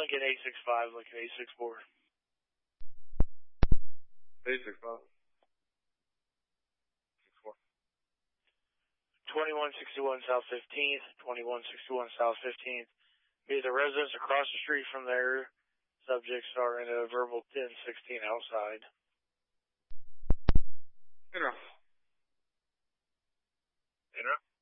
Lincoln 865, Lincoln 864. 865. 2161 South 15th, 2161 South 15th. Be the residents across the street from there. Subjects are in a verbal 1016 outside. Inter.